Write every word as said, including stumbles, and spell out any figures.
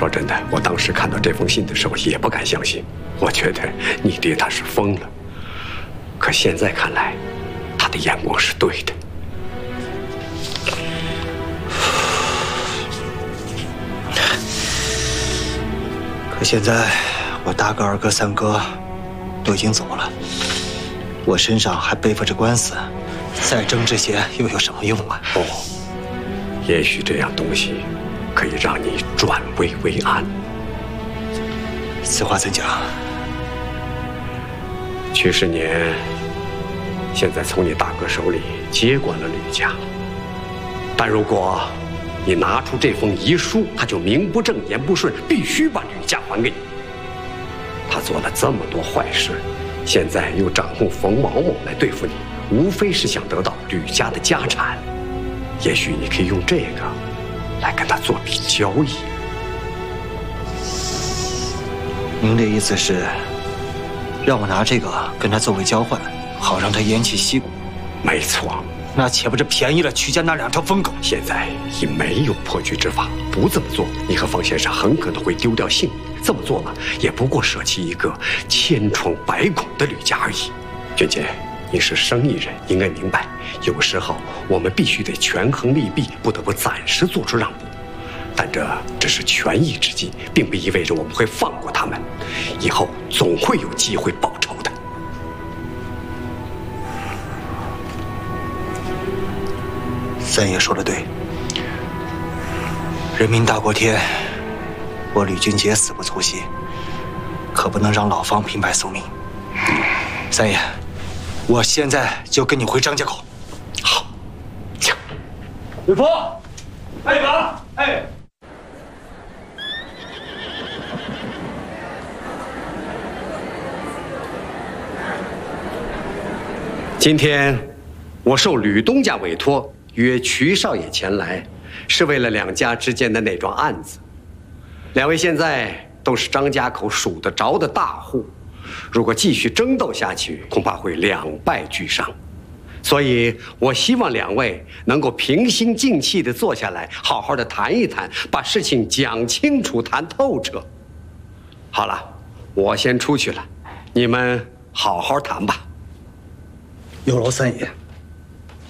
说真的，我当时看到这封信的时候也不敢相信，我觉得你爹他是疯了。可现在看来，他的眼光是对的。 可现在，我大哥、二哥、三哥都已经走了，我身上还背负着官司，再争这些又有什么用啊？ 哦，也许这样东西可以让你转危为安。 此话怎讲？ 曲十年现在从你大哥手里接管了吕家，但如果你拿出这封遗书，他就名不正言不顺，必须把吕家还给你。他做了这么多坏事，现在又掌控冯某某来对付你，无非是想得到吕家的家产。也许你可以用这个来跟他做笔交易。 您的意思是，让我拿这个跟他作为交换，好让他偃旗息鼓？ 没错。 那岂不是便宜了曲家那两条疯狗？ 现在已没有破局之法，不这么做，你和方先生很可能会丢掉性命。这么做了，也不过舍弃一个千疮百孔的吕家而已。娟姐，你是生意人，应该明白，有时候我们必须得权衡利弊，不得不暂时做出让步。但这只是权宜之计，并不意味着我们会放过他们。以后总会有机会报仇的。 三爷说的对，人民大过天，我吕俊杰死不足惜，可不能让老方平白送命。三爷，我现在就跟你回张家口。 好，请。 吕峰，带马。哎。 今天我受吕东家委托，约曲少爷前来，是为了两家之间的那桩案子。两位现在都是张家口数得着的大户，如果继续争斗下去，恐怕会两败俱伤。所以我希望两位能够平心静气地坐下来，好好的谈一谈，把事情讲清楚、谈透彻。好了，我先出去了，你们好好谈吧。 有劳三爷。